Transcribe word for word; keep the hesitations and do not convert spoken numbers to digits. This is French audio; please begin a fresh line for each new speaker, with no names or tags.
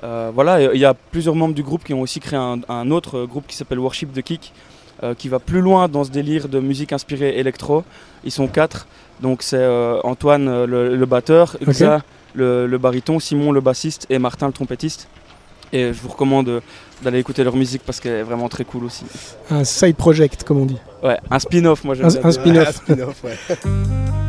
Euh, voilà, il y a plusieurs membres du groupe qui ont aussi créé un, un autre groupe qui s'appelle Worship the Kick, euh, qui va plus loin dans ce délire de musique inspirée électro. Ils sont quatre, donc c'est euh, Antoine euh, le, le batteur,
Ok.
Xa le, le baryton, Simon le bassiste et Martin le trompettiste. Et je vous recommande euh, d'aller écouter leur musique parce qu'elle est vraiment très cool aussi.
Un side project, comme on dit.
Ouais, un spin-off, moi j'aime
Un,
bien
un
dire.
spin-off.
Ah, spin-off, ouais.